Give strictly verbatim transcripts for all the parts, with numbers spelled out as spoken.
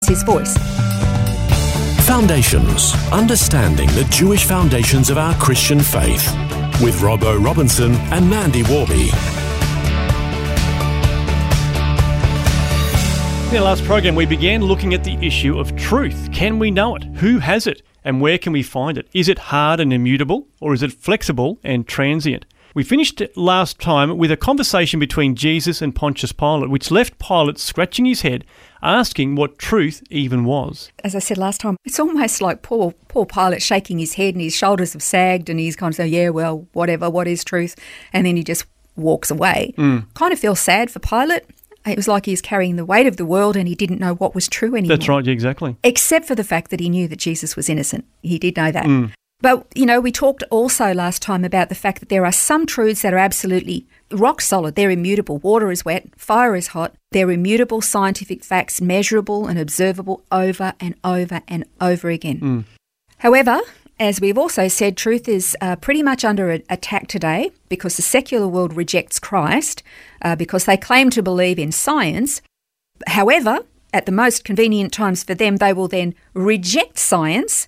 his voice. Foundations. Understanding the Jewish foundations of our Christian faith. With Robbo Robinson and Mandy Warby. In our last program, we began looking at the issue of truth. Can we know it? Who has it? And where can we find it? Is it hard and immutable, or is it flexible and transient? We finished last time with a conversation between Jesus and Pontius Pilate, which left Pilate scratching his head, asking what truth even was. As I said last time, it's almost like poor poor Pilate shaking his head and his shoulders have sagged and he's kind of saying, yeah, well, whatever, what is truth? And then he just walks away. Mm. Kind of feel sad for Pilate. It was like he was carrying the weight of the world and he didn't know what was true anymore. That's right, yeah, exactly. Except for the fact that he knew that Jesus was innocent. He did know that. Mm. But, you know, we talked also last time about the fact that there are some truths that are absolutely rock solid. They're immutable. Water is wet, fire is hot. They're immutable scientific facts, measurable and observable over and over and over again. Mm. However, as we've also said, truth is uh, pretty much under attack today because the secular world rejects Christ uh, because they claim to believe in science. However, at the most convenient times for them, they will then reject science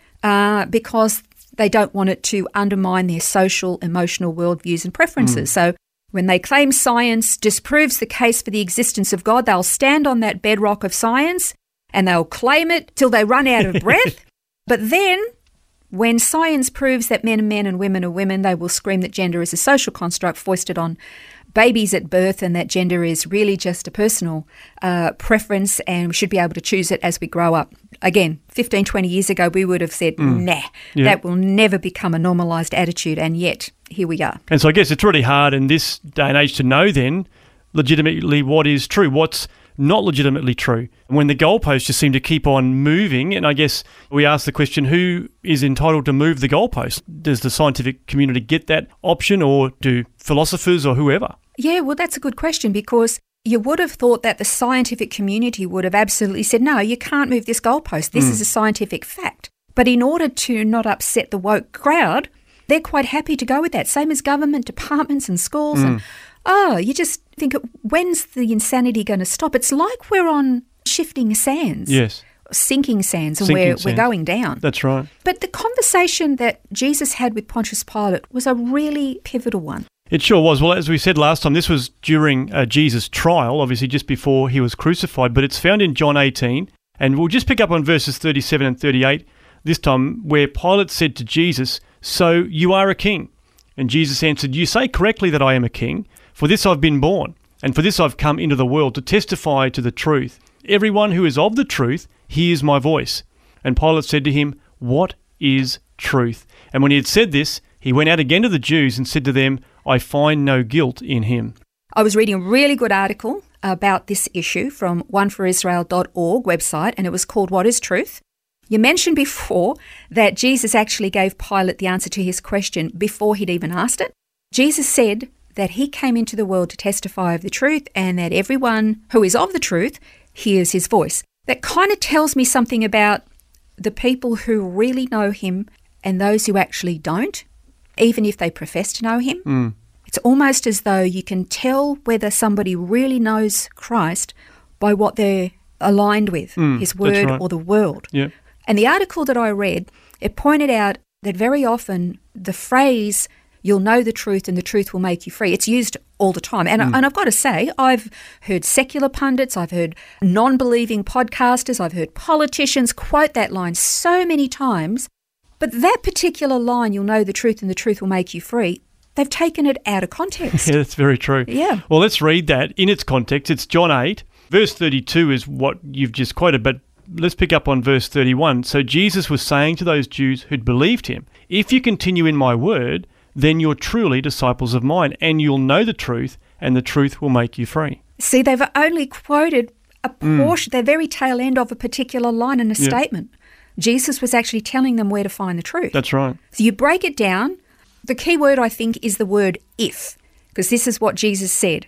Uh, because they don't want it to undermine their social, emotional worldviews and preferences. Mm. So when they claim science disproves the case for the existence of God, they'll stand on that bedrock of science and they'll claim it till they run out of breath. But then when science proves that men are men and women are women, they will scream that gender is a social construct foisted on babies at birth and that gender is really just a personal uh, preference and we should be able to choose it as we grow up. Again, fifteen, twenty years ago, we would have said, mm. nah, yeah. that will never become a normalised attitude, and yet here we are. And so I guess it's really hard in this day and age to know then legitimately what is true, what's not legitimately true. When the goalposts just seem to keep on moving, and I guess we ask the question, who is entitled to move the goalpost? Does the scientific community get that option, or do philosophers or whoever? Yeah, well, that's a good question, because you would have thought that the scientific community would have absolutely said, no, you can't move this goalpost. This mm. is a scientific fact. But in order to not upset the woke crowd, they're quite happy to go with that. Same as government departments and schools. Mm. And oh, you just think, when's the insanity going to stop? It's like we're on shifting sands. Yes. Sinking sands, and Sinking we're, sands. we're going down. That's right. But the conversation that Jesus had with Pontius Pilate was a really pivotal one. It sure was. Well, as we said last time, this was during uh, Jesus' trial, obviously just before he was crucified, but it's found in John eighteen, and we'll just pick up on verses thirty-seven and thirty-eight this time, where Pilate said to Jesus, "So you are a king?" And Jesus answered, "You say correctly that I am a king. For this I've been born, and for this I've come into the world, to testify to the truth. Everyone who is of the truth hears my voice." And Pilate said to him, "What is truth?" And when he had said this, he went out again to the Jews and said to them, "I find no guilt in him." I was reading a really good article about this issue from one for israel dot org website, and it was called What is Truth? You mentioned before that Jesus actually gave Pilate the answer to his question before he'd even asked it. Jesus said that he came into the world to testify of the truth and that everyone who is of the truth hears his voice. That kind of tells me something about the people who really know him and those who actually don't, even if they profess to know him. Mm. It's almost as though you can tell whether somebody really knows Christ by what they're aligned with, mm, his word right. or the world. Yeah. And the article that I read, it pointed out that very often the phrase, "you'll know the truth and the truth will make you free," it's used all the time. And, mm. I, and I've got to say, I've heard secular pundits, I've heard non-believing podcasters, I've heard politicians quote that line so many times. But that particular line, "you'll know the truth and the truth will make you free," they've taken it out of context. Yeah, that's very true. Yeah. Well, let's read that in its context. It's John eight. Verse thirty-two is what you've just quoted, but let's pick up on verse thirty-one. "So Jesus was saying to those Jews who'd believed him, 'If you continue in my word, then you're truly disciples of mine, and you'll know the truth, and the truth will make you free.'" See, they've only quoted a portion, mm. the very tail end of a particular line in a yeah. statement. Jesus was actually telling them where to find the truth. That's right. So you break it down. The key word, I think, is the word if, because this is what Jesus said.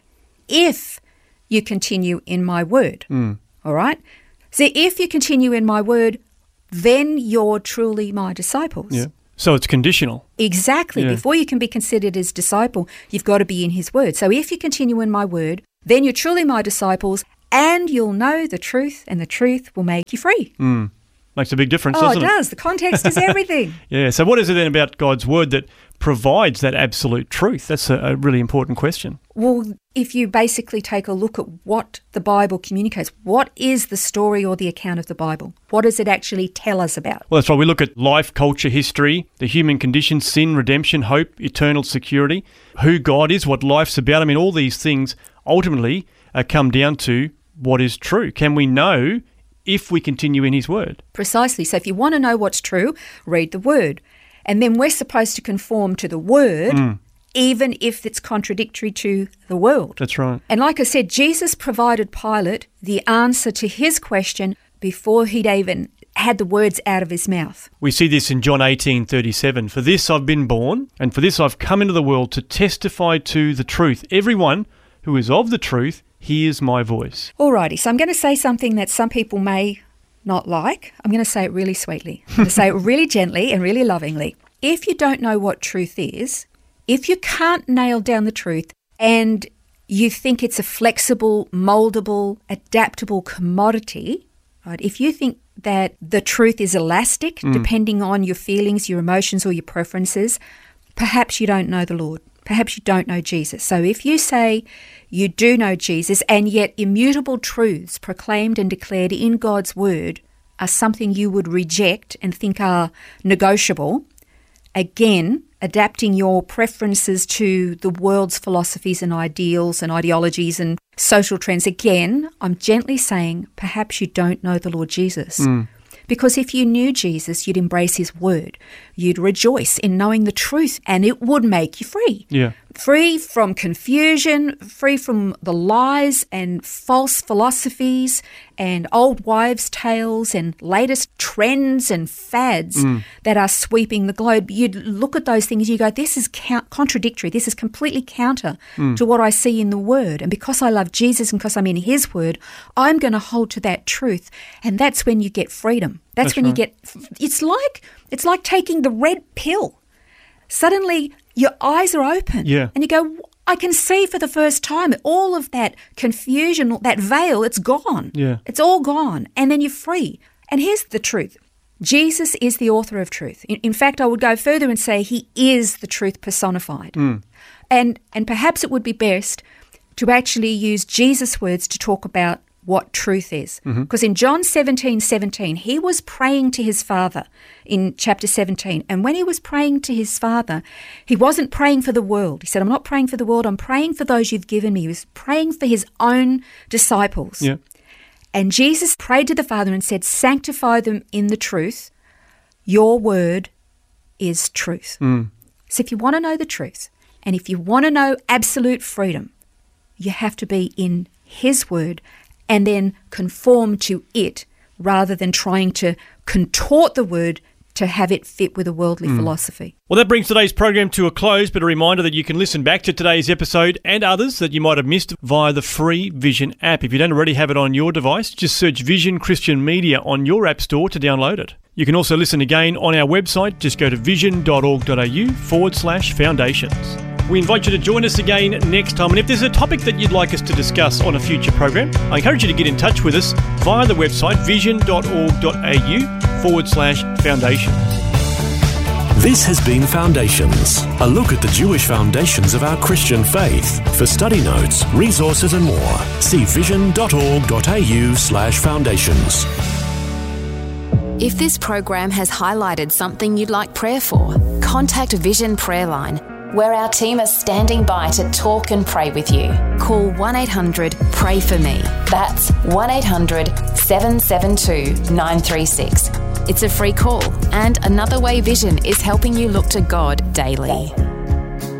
If you continue in my word, mm. all right? So if you continue in my word, then you're truly my disciples. Yeah. So it's conditional. Exactly. Yeah. Before you can be considered as disciple, you've got to be in his word. So if you continue in my word, then you're truly my disciples, and you'll know the truth, and the truth will make you free. Mm. Makes a big difference, oh, doesn't it? it does. The context is everything. Yeah. So what is it then about God's word that provides that absolute truth? That's a, a really important question. Well, if you basically take a look at what the Bible communicates, what is the story or the account of the Bible? What does it actually tell us about? Well, that's right. We look at life, culture, history, the human condition, sin, redemption, hope, eternal security, who God is, what life's about. I mean, all these things ultimately uh, come down to what is true. Can we know if we continue in his word? Precisely. So if you want to know what's true, read the word. And then we're supposed to conform to the word, mm. even if it's contradictory to the world. That's right. And like I said, Jesus provided Pilate the answer to his question before he'd even had the words out of his mouth. We see this in John eighteen thirty-seven. For this I've been born, and for this I've come into the world to testify to the truth. Everyone who is of the truth hears my voice. Alrighty, so I'm going to say something that some people may not like. I'm going to say it really sweetly. I'm going to say it really gently and really lovingly. If you don't know what truth is, if you can't nail down the truth and you think it's a flexible, moldable, adaptable commodity, right? If you think that the truth is elastic, mm. depending on your feelings, your emotions, or your preferences, perhaps you don't know the Lord. Perhaps you don't know Jesus. So if you say you do know Jesus and yet immutable truths proclaimed and declared in God's word are something you would reject and think are negotiable, again, adapting your preferences to the world's philosophies and ideals and ideologies and social trends, again, I'm gently saying perhaps you don't know the Lord Jesus. Mm. Because if you knew Jesus, you'd embrace his word. You'd rejoice in knowing the truth, and it would make you free. Yeah. Free from confusion, free from the lies and false philosophies and old wives' tales and latest trends and fads mm. that are sweeping the globe. You'd look at those things and you go, this is count- contradictory. This is completely counter mm. to what I see in the word. And because I love Jesus and because I'm in his word, I'm going to hold to that truth. And that's when you get freedom. That's, that's when right. you get, it's like, it's like taking the red pill. Suddenly your eyes are open yeah. and you go, I can see for the first time all of that confusion, that veil, it's gone. Yeah. It's all gone. And then you're free. And here's the truth. Jesus is the author of truth. In, in fact, I would go further and say he is the truth personified. Mm. And and perhaps it would be best to actually use Jesus' words to talk about what truth is. Because mm-hmm. in John seventeen seventeen, he was praying to his Father in chapter seventeen. And when he was praying to his Father, he wasn't praying for the world. He said, I'm not praying for the world, I'm praying for those you've given me. He was praying for his own disciples. Yeah. And Jesus prayed to the Father and said, sanctify them in the truth. Your word is truth. Mm. So if you want to know the truth, and if you want to know absolute freedom, you have to be in his word and then conform to it rather than trying to contort the word to have it fit with a worldly mm. philosophy. Well, that brings today's program to a close, but a reminder that you can listen back to today's episode and others that you might have missed via the free Vision app. If you don't already have it on your device, just search Vision Christian Media on your app store to download it. You can also listen again on our website. Just go to vision.org.au forward slash foundations. We invite you to join us again next time. And if there's a topic that you'd like us to discuss on a future program, I encourage you to get in touch with us via the website vision.org.au forward slash foundations. This has been Foundations, a look at the Jewish foundations of our Christian faith. For study notes, resources and more, see vision.org.au slash foundations. If this program has highlighted something you'd like prayer for, contact Vision Prayer Line, where our team are standing by to talk and pray with you. Call one eight hundred pray for me. That's one eight hundred seven seven two nine three six. It's a free call, and another way Vision is helping you look to God daily.